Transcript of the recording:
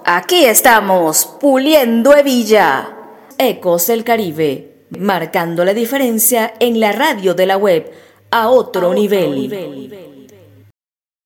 Aquí estamos, puliendo hebilla. Ecos del Caribe, marcando la diferencia en la radio de la web a otro nivel.